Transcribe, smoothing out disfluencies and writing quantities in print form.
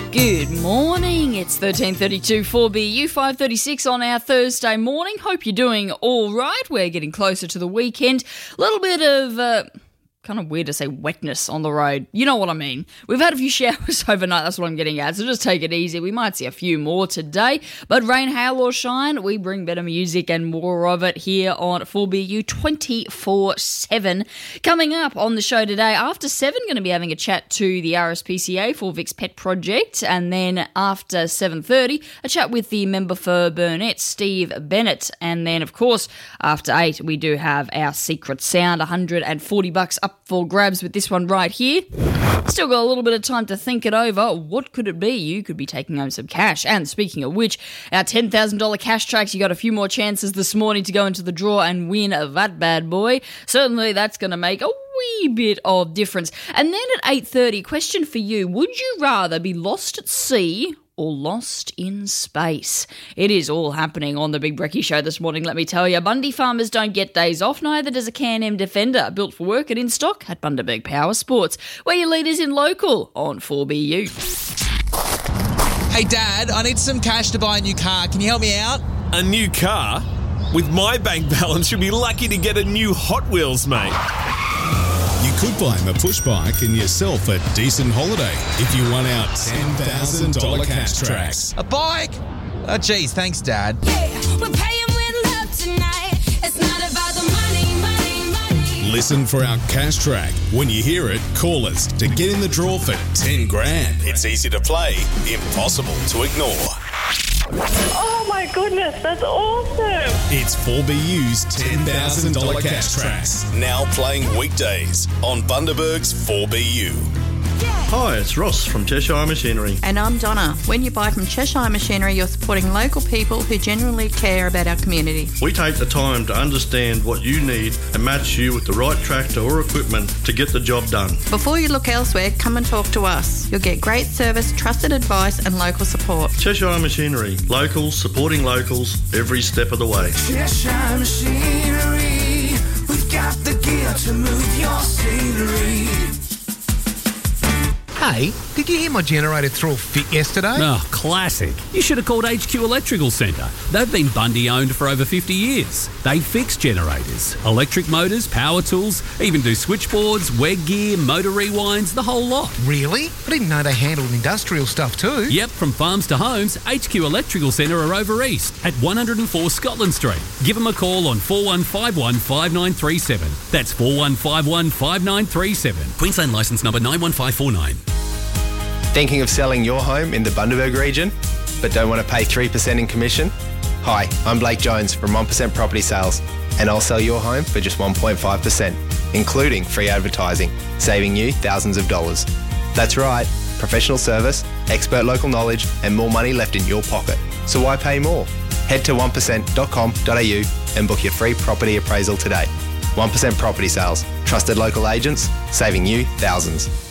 Good morning. It's 13:32 4BU, 5:36 on our Thursday morning. Hope you're doing all right. We're getting closer to the weekend. A little bit of kind of weird to say wetness on the road. You know what I mean. We've had a few showers overnight. That's what I'm getting at. So just take it easy. We might see a few more today. But rain, hail or shine, we bring better music and more of it here on 4BU 24/7. Coming up on the show today, after 7, going to be having a chat to the RSPCA for Vic's Pet Project. And then after 7:30, a chat with the member for Burnett, Steve Bennett. And then, of course, after 8, we do have our secret sound, $140 up for grabs with this one right here. Still got a little bit of time to think it over. What could it be? You could be taking home some cash. And speaking of which, our $10,000 cash tracks, you got a few more chances this morning to go into the draw and win that bad boy. Certainly that's going to make a wee bit of difference. And then at 8:30, question for you. Would you rather be lost at sea or lost in space? It is all happening on the Big Brekkie Show this morning, let me tell you. Bundy farmers don't get days off, neither does a Can-Am Defender, built for work and in stock at Bundaberg Power Sports. We're your leaders in local on 4BU. Hey Dad, I need some cash to buy a new car. Can you help me out? A new car? With my bank balance, you'll be lucky to get a new Hot Wheels, mate. You could buy him a push bike and yourself a decent holiday if you won our $10,000 cash tracks. A bike? Oh, geez, thanks, Dad. Yeah, we're paying with love tonight. It's not about the money, money, money. Listen for our cash track. When you hear it, call us to get in the draw for 10 grand. It's easy to play, impossible to ignore. Oh my goodness, that's awesome. It's 4BU's $10,000 cash tracks. Now playing weekdays on Bundaberg's 4BU. Hi, it's Ross from Cheshire Machinery. And I'm Donna. When you buy from Cheshire Machinery, you're supporting local people who genuinely care about our community. We take the time to understand what you need and match you with the right tractor or equipment to get the job done. Before you look elsewhere, come and talk to us. You'll get great service, trusted advice and local support. Cheshire Machinery. Locals supporting locals every step of the way. Cheshire Machinery. We've got the gear to move your scenery. Hey, did you hear my generator threw a fit yesterday? Oh, classic. You should have called HQ Electrical Centre. They've been Bundy owned for over 50 years. They fix generators, electric motors, power tools, even do switchboards, WEG gear, motor rewinds, the whole lot. Really? I didn't know they handled industrial stuff too. Yep, from farms to homes, HQ Electrical Centre are over east at 104 Scotland Street. Give them a call on 4151 5937. That's 4151 5937. Queensland licence number 91549. Thinking of selling your home in the Bundaberg region, but don't want to pay 3% in commission? Hi, I'm Blake Jones from 1% Property Sales, and I'll sell your home for just 1.5%, including free advertising, saving you thousands of dollars. That's right, professional service, expert local knowledge, and more money left in your pocket. So why pay more? Head to 1%.com.au and book your free property appraisal today. 1% Property Sales, trusted local agents, saving you thousands.